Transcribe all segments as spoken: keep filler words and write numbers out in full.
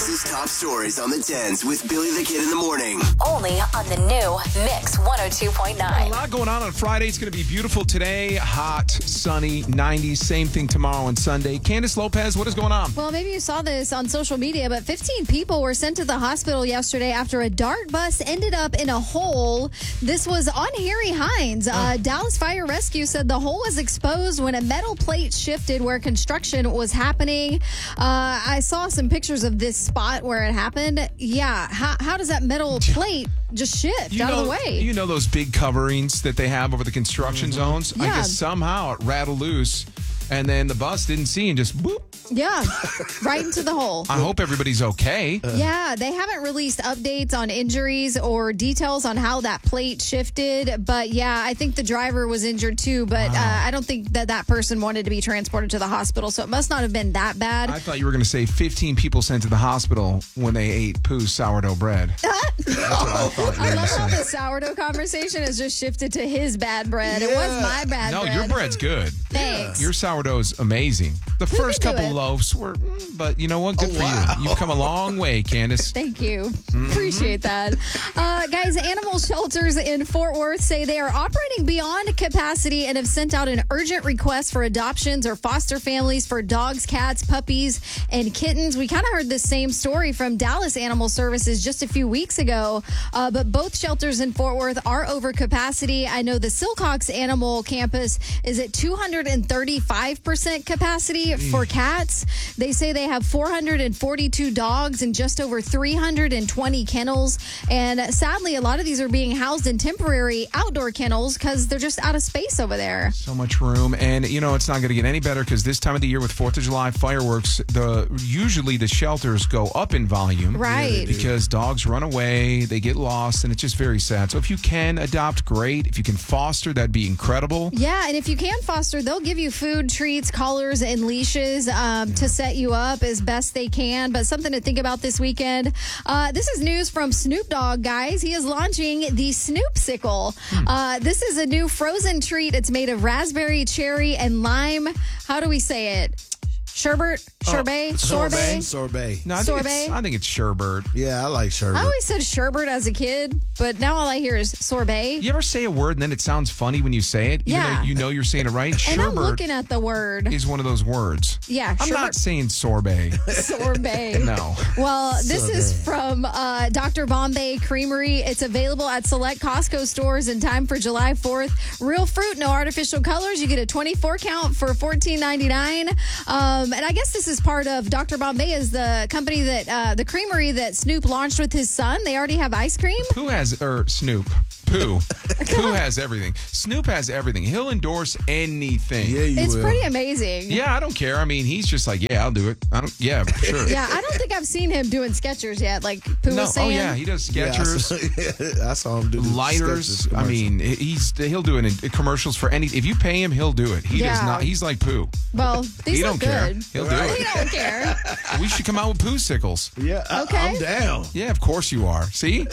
Mix's top stories on the tens with Billy the Kid in the morning. Only on the new Mix one oh two point nine. A lot going on on Friday. It's going to be beautiful today. Hot, sunny, nineties. Same thing tomorrow and Sunday. Candace Lopez, what is going on? Well, maybe you saw this on social media, but fifteen people were sent to the hospital yesterday after a DART bus ended up in a hole. This was on Harry Hines. Uh, Dallas Fire Rescue said the hole was exposed when a metal plate shifted where construction was happening. Uh, I saw some pictures of this spot where it happened. Yeah, how, how does that metal plate just shift You out know, of the way? You know those big coverings that they have over the construction Mm-hmm. zones? I Yeah. guess somehow it rattled loose, and then the bus didn't see and just whoop. Yeah, right into the hole. I hope everybody's okay. Yeah, they haven't released updates on injuries or details on how that plate shifted. But yeah, I think the driver was injured too. But uh, I don't think that that person wanted to be transported to the hospital. So it must not have been that bad. I thought you were going to say fifteen people sent to the hospital when they ate Pooh's sourdough bread. That's what I thought you were I going love to how say. the sourdough conversation has just shifted to his bad bread. It was my bad No, bread. your bread's good. Thanks. Your sourdough's amazing. The first can do couple it? loaves were, mm, but you know what? Good Oh, for wow. you. You've come a long way, Candace. Thank you. Mm-hmm. Appreciate that. Uh, guys, animal shelters in Fort Worth say they are operating beyond capacity and have sent out an urgent request for adoptions or foster families for dogs, cats, puppies, and kittens. We kind of heard the same story from Dallas Animal Services just a few weeks ago, uh, but both shelters in Fort Worth are over capacity. I know the Silcox Animal Campus is at two hundred thirty-five percent capacity for cats. They say they have four hundred forty-two dogs and just over three hundred twenty kennels. And sadly, a lot of these are being housed in temporary outdoor kennels because they're just out of space over there. So much room, and you know it's not going to get any better because this time of the year with Fourth of July fireworks, the usually the shelters go up in volume, Right. Because dogs run away, they get lost, and it's just very sad. So if you can adopt, great. If you can foster, that'd be incredible. Yeah, and if you can foster, they'll give you food, treats, collars, and leashes um, to set you up as best they can. But something to think about this weekend. Uh, this is news from Snoop Dogg, guys. He is launching the Snoopsicle. Uh, this is a new frozen treat. It's made of raspberry, cherry, and lime. How do we say it? Sherbet? Sherbet? Sorbet? Sorbet. No, I think, it's, Sorbet? I think it's sherbet. Yeah, I like sherbet. I always said sherbet as a kid, but now all I hear is sorbet. You ever say a word and then it sounds funny when you say it? Even Yeah. though you know you're saying it right. And I'm Sherbet looking at the word. is one of those words. Yeah, I'm sherbet. not saying sorbet. Sorbet. No. Well, this Sorbet. is from uh, Doctor Bombay Creamery. It's available at select Costco stores in time for July fourth. Real fruit, no artificial colors. You get a twenty-four count for fourteen ninety-nine. Um, and I guess this is part of Doctor Bombay is the company that, uh, the creamery that Snoop launched with his son. They already have ice cream. Pooh has, or Snoop. Pooh. Pooh has everything. Snoop has everything. He'll endorse anything. Yeah, you It's will. pretty amazing. Yeah, I don't care. I mean, he's just like, yeah, I'll do it. I don't. Yeah, for sure. Yeah, I don't think I've seen him doing Skechers yet, like Pooh No. was Oh saying. yeah, he does Yeah, I Skechers, saw, I saw him do the lighters. Skechers I mean, he's he'll do it in commercials for any. If you pay him, he'll do it. He does Yeah. not. He's like Pooh. Well, these He look don't care. good. He'll do He it. don't care. We should come out with Pooh sickles. Yeah, I, Okay. I'm down. Yeah, of course you are. See,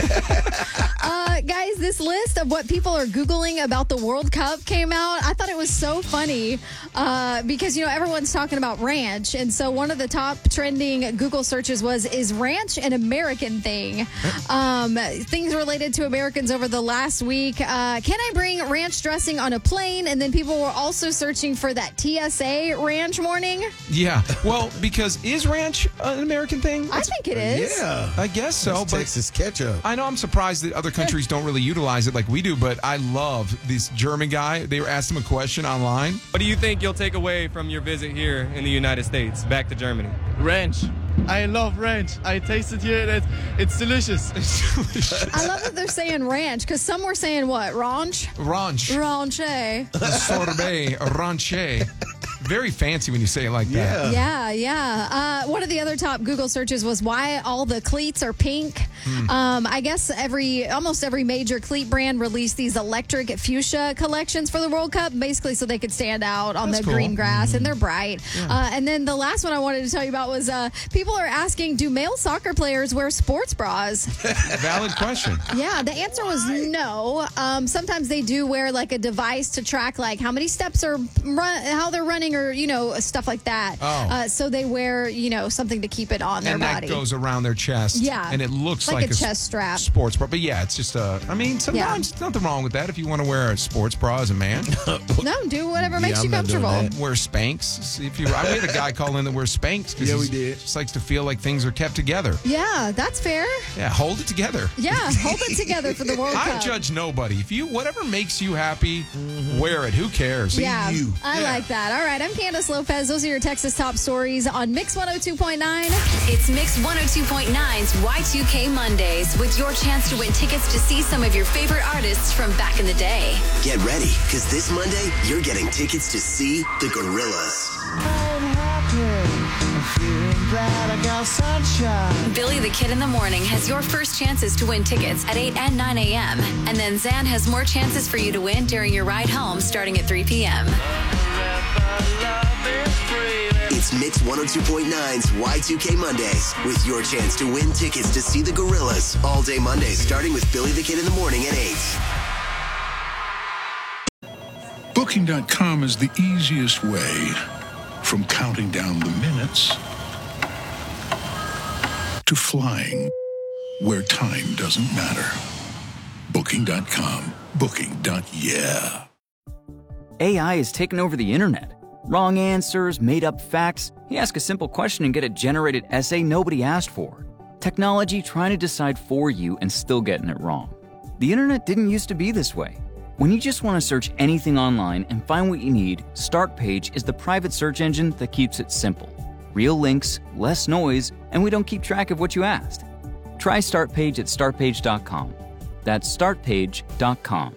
Uh, guys, this list of what people are Googling about the World Cup came out. I thought it was so funny uh, because, you know, everyone's talking about ranch. And so one of the top trending Google searches was, is ranch an American thing? Um, things related to Americans over the last week. Uh, can I bring ranch dressing on a plane? And then people were also searching for that T S A ranch warning. yeah. Well, because is ranch an American thing? I think it is. Yeah. I guess so, It's but Texas ketchup. I know I'm surprised that other countries don't really utilize it like we do, but I love this German guy. They were asked him a question online. What do you think you'll take away from your visit here in the United States, back to Germany? Ranch. I love ranch. I tasted here and it's, it's delicious. I love that they're saying ranch because some were saying what? Ranch? Ranch. Ranch, eh? Sorbet. Ranche. Very fancy when you say it like that. Yeah. Yeah, yeah. Uh, one of the other top Google searches was why all the cleats are pink. Hmm. Um, I guess every almost every major cleat brand released these electric fuchsia collections for the World Cup, basically so they could stand out on That's the cool. green grass, and they're bright. Uh, and then the last one I wanted to tell you about was uh, people are asking, do male soccer players wear sports bras? Valid question. Yeah, the answer was no. Um, sometimes they do wear like a device to track like how many steps are run, how they're running or, you know, stuff like that. Oh. Uh, so they wear, you know, something to keep it on their and that body. goes around their chest. Yeah. And it looks Like like, a chest strap. sports bra. But yeah, it's just a, I mean, sometimes there's nothing wrong with that if you want to wear a sports bra as a man. No, do whatever makes I'm you not doing comfortable. that. Wear Spanx. See if you, I had a guy call in that wears Spanx. 'cause Yeah, we he's- did. Just likes to feel like things are kept together. Yeah, that's fair. Yeah, hold it together. Yeah, hold it together for the World I Cup. judge nobody. If you, whatever makes you happy, wear it. Who cares? Yeah, you. I Yeah. like that. All right, I'm Candace Lopez. Those are your Texas top stories on Mix one oh two point nine. It's Mix one oh two point nine's Y two K Mondays with your chance to win tickets to see some of your favorite artists from back in the day. Get ready, because this Monday, you're getting tickets to see the Gorillas. Billy the Kid in the Morning has your first chances to win tickets at eight and nine a.m. And then Zan has more chances for you to win during your ride home starting at three p.m. It's Mix one oh two point nine's Y two K Mondays, with your chance to win tickets to see the Gorillas all day Mondays, starting with Billy the Kid in the Morning at eight. Booking dot com is the easiest way from counting down the minutes to flying where time doesn't matter. Booking dot com. Booking. Yeah. A I has taken over the internet. Wrong answers, made-up facts. You ask a simple question and get a generated essay nobody asked for. Technology trying to decide for you and still getting it wrong. The internet didn't used to be this way. When you just want to search anything online and find what you need, Startpage is the private search engine that keeps it simple. Real links, less noise, and we don't keep track of what you asked. Try Startpage at start page dot com. That's start page dot com.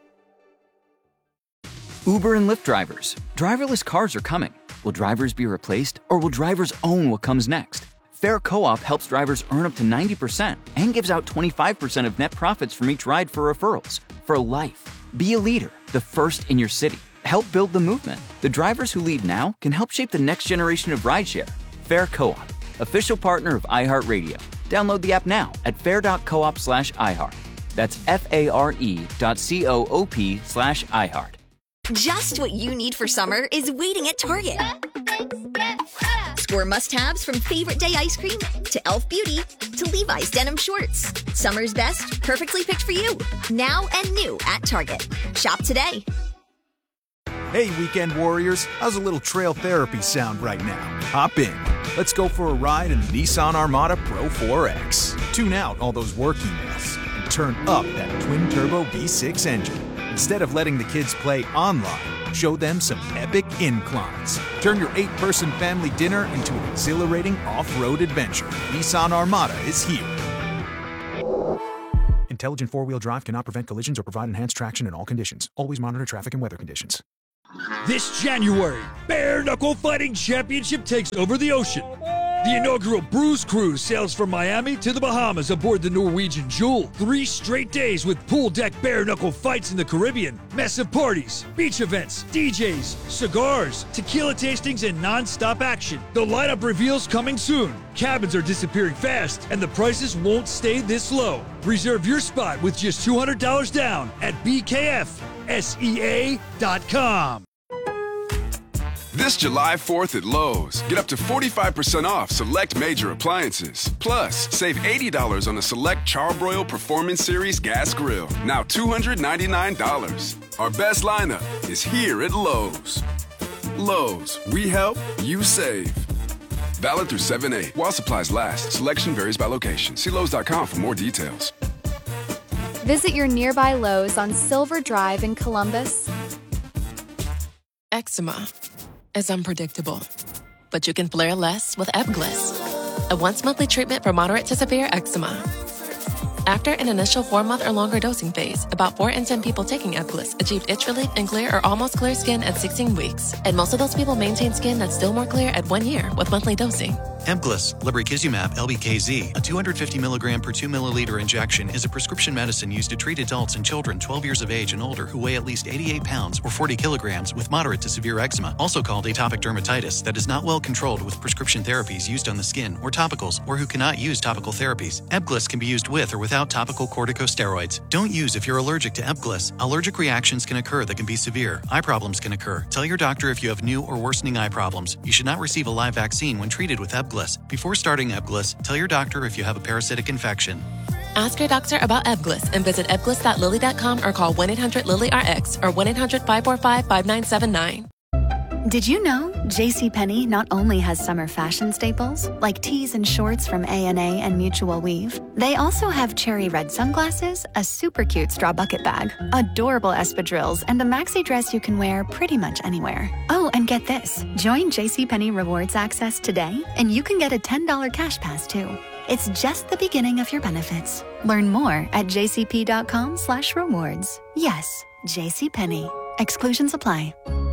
Uber and Lyft drivers. Driverless cars are coming. Will drivers be replaced, or will drivers own what comes next? Fair Co-op helps drivers earn up to ninety percent and gives out twenty-five percent of net profits from each ride for referrals. For life. Be a leader, the first in your city. Help build the movement. The drivers who lead now can help shape the next generation of rideshare. Fair Co-op, official partner of iHeartRadio. Download the app now at fair dot coop slash iHeart. That's F-A-R-E dot C-O-O-P slash iHeart. Just what you need for summer is waiting at Target. Score must-haves from favorite day ice cream to e l f Beauty to Levi's denim shorts. Summer's best, perfectly picked for you. Now and new at Target. Shop today. Hey, weekend warriors. How's a little trail therapy sound right now? Hop in. Let's go for a ride in the Nissan Armada Pro four X. Tune out all those work emails and turn up that twin-turbo V six engine. Instead of letting the kids play online, show them some epic inclines. Turn your eight-person family dinner into an exhilarating off-road adventure. Nissan Armada is here. Intelligent four-wheel drive cannot prevent collisions or provide enhanced traction in all conditions. Always monitor traffic and weather conditions. This January, Bare Knuckle Fighting Championship takes over the ocean. The inaugural Bruise Cruise sails from Miami to the Bahamas aboard the Norwegian Jewel. Three straight days with pool deck bare knuckle fights in the Caribbean, massive parties, beach events, D Js, cigars, tequila tastings, and non-stop action. The lineup reveals coming soon. Cabins are disappearing fast, and the prices won't stay this low. Reserve your spot with just two hundred dollars down at B K F S E A dot com. This July fourth at Lowe's, get up to forty-five percent off select major appliances. Plus, save eighty dollars on a select Charbroil Performance Series gas grill, now two hundred ninety-nine dollars. Our best lineup is here at Lowe's. Lowe's, we help, you save. Valid through seven eight while supplies last. Selection varies by location. See Lowe's dot com for more details. Visit your nearby Lowe's on Silver Drive in Columbus. Eczema is unpredictable, but you can flare less with Ebglyss, a once-monthly treatment for moderate to severe eczema. After an initial four-month or longer dosing phase, about four in ten people taking Ebglyss achieved itch relief and clear or almost clear skin at sixteen weeks, and most of those people maintain skin that's still more clear at one year with monthly dosing. Ebglyss, lebrikizumab L B K Z, a two hundred fifty milligram per two milliliter injection, is a prescription medicine used to treat adults and children twelve years of age and older who weigh at least eighty-eight pounds or forty kilograms with moderate to severe eczema, also called atopic dermatitis, that is not well controlled with prescription therapies used on the skin or topicals, or who cannot use topical therapies. Ebglyss can be used with or without topical corticosteroids. Don't use if you're allergic to Ebglyss. Allergic reactions can occur that can be severe. Eye problems can occur. Tell your doctor if you have new or worsening eye problems. You should not receive a live vaccine when treated with Ebglyss. Before starting Ebglyss, tell your doctor if you have a parasitic infection. Ask your doctor about Ebglyss and visit ebglyss dot lilly dot com or call one eight hundred lilly R X or one eight hundred five four five five nine seven nine. Did you know JCPenney not only has summer fashion staples like tees and shorts from A and A and Mutual Weave, they also have cherry red sunglasses, a super cute straw bucket bag, adorable espadrilles, and a maxi dress you can wear pretty much anywhere. Oh, and get this. Join JCPenney Rewards Access today, and you can get a ten dollars cash pass too. It's just the beginning of your benefits. Learn more at jcp.com slash rewards. Yes, JCPenney. Exclusions apply.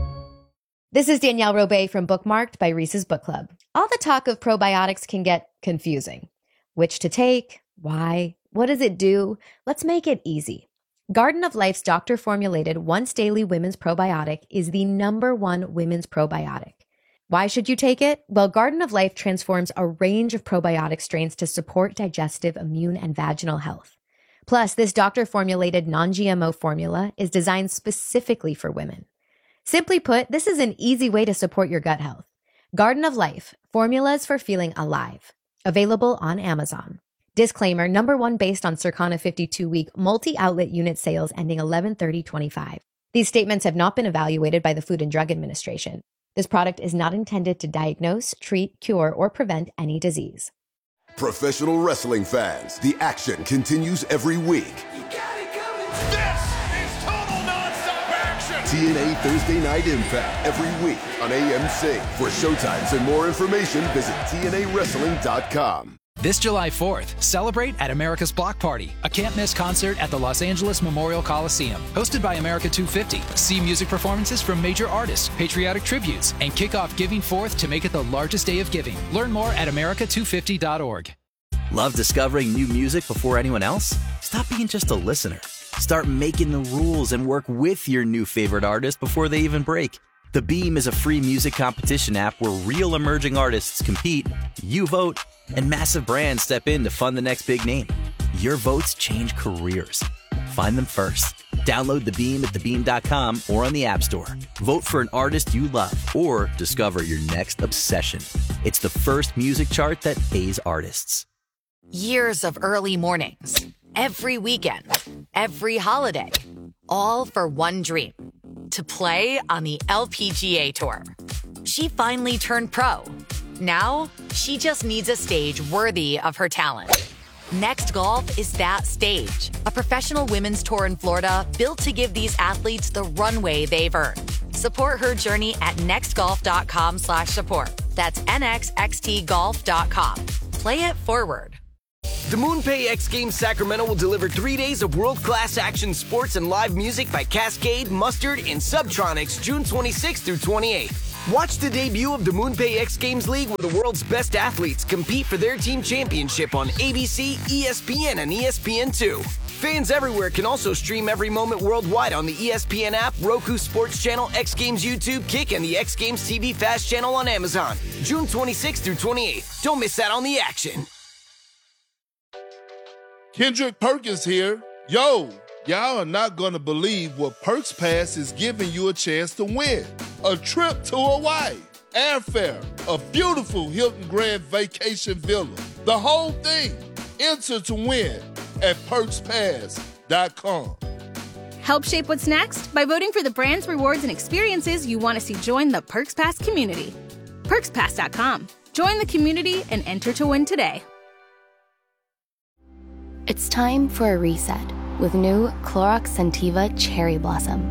This is Danielle Robay from Bookmarked by Reese's Book Club. All the talk of probiotics can get confusing. Which to take? Why? What does it do? Let's make it easy. Garden of Life's doctor-formulated once-daily women's probiotic is the number one women's probiotic. Why should you take it? Well, Garden of Life transforms a range of probiotic strains to support digestive, immune, and vaginal health. Plus, this doctor-formulated non-G M O formula is designed specifically for women. Simply put, this is an easy way to support your gut health. Garden of Life, formulas for feeling alive. Available on Amazon. Disclaimer, number one based on Circana fifty-two week multi-outlet unit sales ending eleven thirty twenty-five. These statements have not been evaluated by the Food and Drug Administration. This product is not intended to diagnose, treat, cure, or prevent any disease. Professional wrestling fans, the action continues every week. T N A Thursday Night Impact every week on A M C. For showtimes and more information, visit T N A wrestling dot com. This July fourth, celebrate at America's Block Party, a can't-miss concert at the Los Angeles Memorial Coliseum. Hosted by America two fifty. See music performances from major artists, patriotic tributes, and kick off Giving Fourth to make it the largest day of giving. Learn more at america two fifty dot org. Love discovering new music before anyone else? Stop being just a listener. Start making the rules and work with your new favorite artist before they even break. The Beam is a free music competition app where real emerging artists compete, you vote, and massive brands step in to fund the next big name. Your votes change careers. Find them first. Download The Beam at the beam dot com or on the App Store. Vote for an artist you love or discover your next obsession. It's the first music chart that pays artists. Years of early mornings, every weekend, every holiday, all for one dream, to play on the L P G A Tour. She finally turned pro. Now, she just needs a stage worthy of her talent. Next Golf is that stage, a professional women's tour in Florida built to give these athletes the runway they've earned. Support her journey at nextgolf.com slash support. That's nxxt golf dot com. Play it forward. The MoonPay X Games Sacramento will deliver three days of world-class action sports and live music by Cascade, Mustard, and Subtronics June twenty-sixth through twenty-eighth. Watch the debut of the MoonPay X Games League where the world's best athletes compete for their team championship on A B C, E S P N, and E S P N two. Fans everywhere can also stream every moment worldwide on the E S P N app, Roku Sports Channel, X Games YouTube, Kick, and the X Games T V Fast Channel on Amazon. June twenty-sixth through twenty-eighth. Don't miss out on the action. Kendrick Perkins here. Yo, y'all are not gonna believe what Perks Pass is giving you a chance to win. A trip to Hawaii, airfare, a beautiful Hilton Grand Vacation Villa, the whole thing. Enter to win at perks pass dot com. Help shape what's next by voting for the brands, rewards, and experiences you want to see join the Perks Pass community. perks pass dot com. Join the community and enter to win today. It's time for a reset with new Clorox Scentiva Cherry Blossom.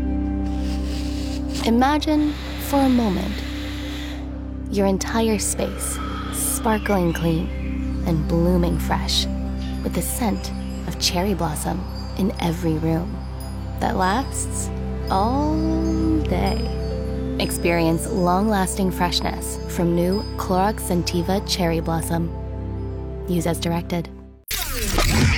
Imagine, for a moment, your entire space sparkling clean and blooming fresh with the scent of cherry blossom in every room that lasts all day. Experience long-lasting freshness from new Clorox Scentiva Cherry Blossom. Use as directed.